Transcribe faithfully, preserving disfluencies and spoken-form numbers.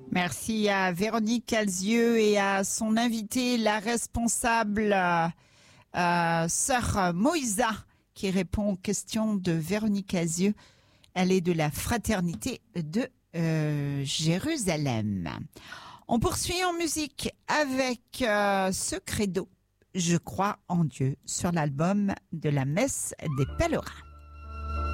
Merci à Véronique Alzieux et à son invitée, la responsable euh, euh, sœur Moïsa, qui répond aux questions de Véronique Alzieux. Elle est de la fraternité de euh, Jérusalem. On poursuit en musique avec euh, ce credo, Je crois en Dieu, sur l'album de la messe des pèlerins.